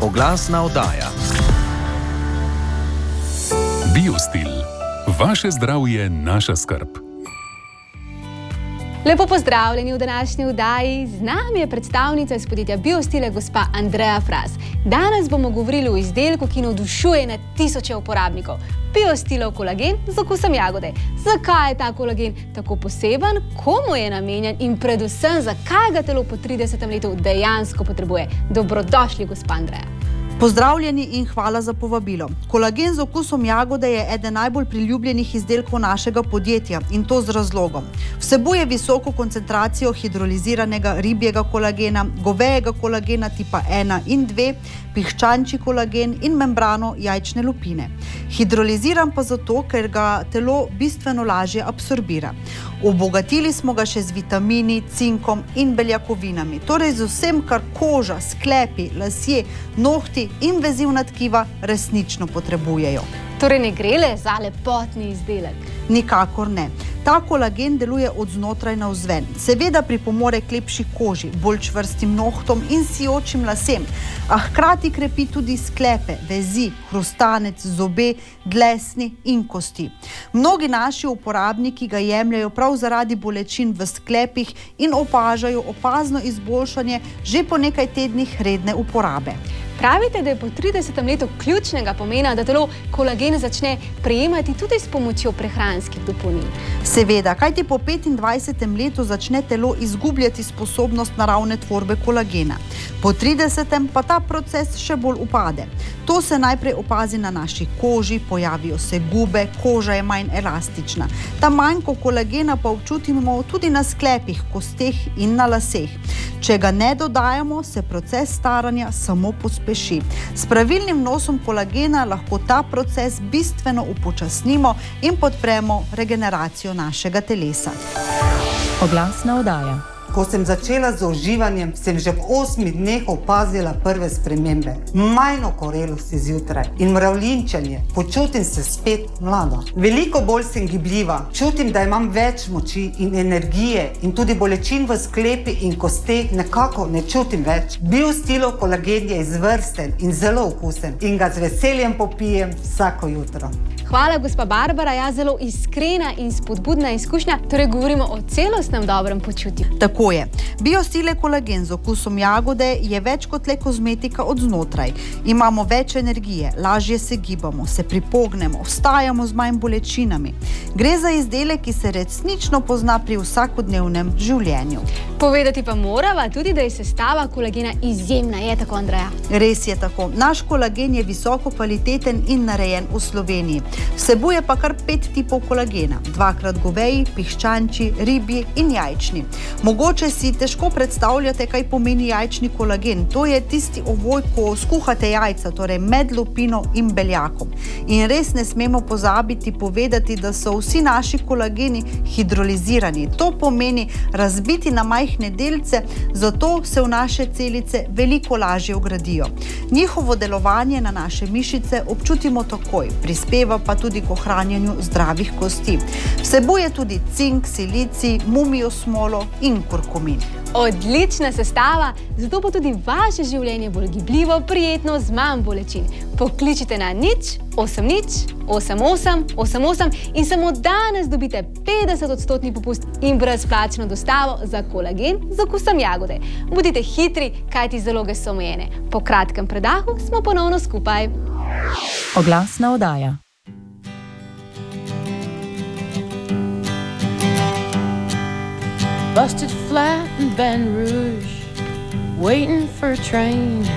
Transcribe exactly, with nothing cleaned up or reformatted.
Oglasna oddaja. Biostil. Vaše zdravje, naša skrb. Lepo pozdravljeni v današnji oddaji. Z nami je predstavnica iz podjetja Biostile, gospa Andreja Fras. Danes bomo govorili o izdelku, ki navdušuje na tisoče uporabnikov. Biostilov kolagen z okusom jagode. Zakaj je ta kolagen tako poseben, komu je namenjen in predvsem, zakaj ga telo po tridesetem letu dejansko potrebuje? Dobrodošli, gospa Andreja. Pozdravljeni in hvala za povabilo. Kolagen z okusom jagode je eden najbolj priljubljenih izdelkov našega podjetja in to z razlogom. Vsebuje visoko koncentracijo hidroliziranega ribjega kolagena, govejega kolagena tipa ena in dve, piščančji kolagen in membrano jajčne lupine. Hidroliziran pa zato, ker ga telo bistveno lažje absorbira. Obogatili smo ga še z vitamini, cinkom in beljakovinami, torej z vsem, kar koža, sklepi, lasje, nohti in vezivna tkiva resnično potrebujejo. Torej ne gre le za lepotni izdelek? Nikakor ne. Ta kolagen deluje od znotraj navzven. Seveda pripomore k lepši koži, bolj čvrstim nohtom in sijočim lasem, a hkrati krepi tudi sklepe, vezi, hrustanec, zobe, dlesni in kosti. Mnogi naši uporabniki ga jemljajo prav zaradi bolečin v sklepih in opažajo opazno izboljšanje že po nekaj tednih redne uporabe. Pravite, da je po tridesetem letu ključnega pomena, da telo kolagen začne prejemati tudi s pomočjo prehranskih dopolnil. Seveda, kajti po petindvajsetem letu začne telo izgubljati sposobnost naravne tvorbe kolagena. Po tridesetem pa ta proces še bolj upade. To se najprej opazi na naši koži, pojavijo se gube, koža je manj elastična. Ta manjko kolagena pa občutimo tudi na sklepih, kosteh in na laseh. Če ga ne dodajamo, se proces staranja samo pospeši. S pravilnim vnosom kolagena lahko ta proces bistveno upočasnimo in podpremo regeneracijo našega telesa. Oglasna oddaja. Ko sem začela z uživanjem, sem že v osmih dneh opazila prve spremembe. Manj okorelosti zjutraj in mravljinčenje. Počutim se spet mlada. Veliko bolj sem gibljiva. Čutim, da imam več moči in energije in tudi bolečin v sklepi in kosteh nekako ne čutim več. Biostilov kolagen je izvrsten in zelo okusen in ga z veseljem popijem vsako jutro. Hvala, gospa Barbara. Ja, zelo iskrena in spodbudna izkušnja. Torej govorimo o celostnem dobrem počutju. Tako je. Biostile kolagen z okusom jagode je več kot le kozmetika od znotraj. Imamo več energije, lažje se gibamo, se pripognemo, vstajamo z manj bolečinami. Gre za izdelek, ki se resnično pozna pri vsakodnevnem življenju. Povedati pa morava tudi, da je sestava kolagena izjemna. Je tako, Andreja? Res je tako. Naš kolagen je visoko kvaliteten in narejen v Sloveniji. Vsebuje pa kar pet tipov kolagena. Dvakrat goveji, piščančji, ribji in jajčni. Mogoče si težko predstavljate, kaj pomeni jajčni kolagen. To je tisti ovoj, ko skuhate jajca, torej med lupino in beljakom. In res ne smemo pozabiti povedati, da so vsi naši kolageni hidrolizirani. To pomeni razbiti na majhne delce, zato se v naše celice veliko lažje vgradijo. Njihovo delovanje na naše mišice občutimo takoj, prispeva pa tudi k ohranjanju zdravih kosti. Vsebuje tudi cink, silicij, mumijo smolo in kurkumin. Odlična sestava, zato bo tudi vaše življenje bolj gibljivo, prijetno, z manj bolečin. Pokličite na nič osem nič osem osem osem osem in samo danes dobite petdeset odstotni popust in brezplačno dostavo za kolagen z okusom jagode. Bodite hitri, kajti zaloge so omejene. Po kratkem predahu smo ponovno skupaj. Oglasna oddaja. Busted flat in Baton Rouge, waiting for a train.